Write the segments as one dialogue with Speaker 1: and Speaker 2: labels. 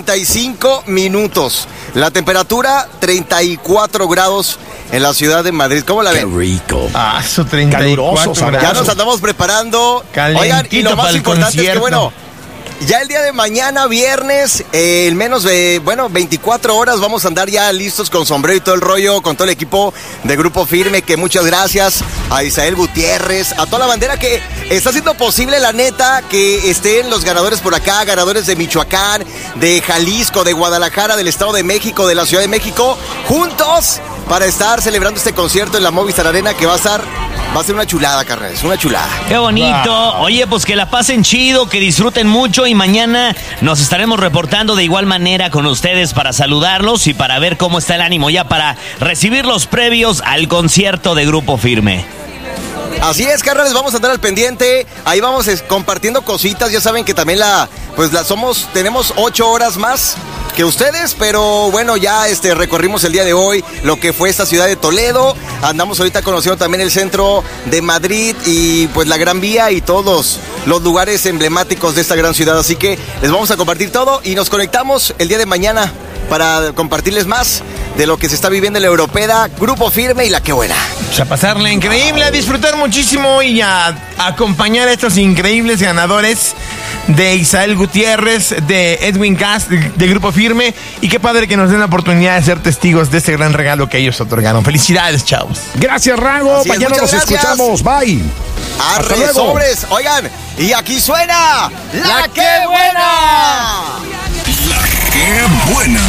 Speaker 1: 35 minutos. La temperatura, 34 grados en la ciudad de Madrid. ¿Cómo la ven?
Speaker 2: Qué rico.
Speaker 3: Su 34 grados.
Speaker 1: Ya nos andamos preparando.
Speaker 3: Calentito.
Speaker 1: Oigan, y lo más importante es que, bueno, ya el día de mañana, viernes, en menos de, 24 horas vamos a andar ya listos con sombrero y todo el rollo, con todo el equipo de Grupo Firme, que muchas gracias a Isael Gutiérrez, a toda la bandera que está haciendo posible, la neta, que estén los ganadores por acá, ganadores de Michoacán, de Jalisco, de Guadalajara, del Estado de México, de la Ciudad de México, juntos para estar celebrando este concierto en la Movistar Arena, que va a ser una chulada, carnales, una chulada.
Speaker 4: Qué bonito. Oye, pues que la pasen chido, que disfruten mucho y mañana nos estaremos reportando de igual manera con ustedes para saludarlos y para ver cómo está el ánimo ya para recibir los previos al concierto de Grupo Firme.
Speaker 1: Así es, carnales, vamos a andar al pendiente. Ahí vamos compartiendo cositas. Ya saben que también tenemos 8 horas más que ustedes, pero bueno, ya recorrimos el día de hoy lo que fue esta ciudad de Toledo. Andamos ahorita conociendo también el centro de Madrid y pues la Gran Vía y todos los lugares emblemáticos de esta gran ciudad. Así que les vamos a compartir todo y nos conectamos el día de mañana para compartirles más de lo que se está viviendo en la Europea, Grupo Firme y La Qué Buena.
Speaker 3: A pasarla increíble, a disfrutar muchísimo y a acompañar a estos increíbles ganadores de Isael Gutiérrez, de Edwin Cass, de Grupo Firme. Y qué padre que nos den la oportunidad de ser testigos de este gran regalo que ellos otorgaron. Felicidades, chavos.
Speaker 2: Gracias, Rango. Mañana nos escuchamos. Bye.
Speaker 1: Arre, sobres. Oigan, y aquí suena La Qué Buena.
Speaker 5: La Qué Buena.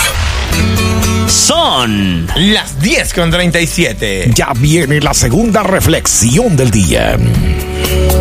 Speaker 4: Son
Speaker 3: las 10:37.
Speaker 2: Ya viene la segunda reflexión del día.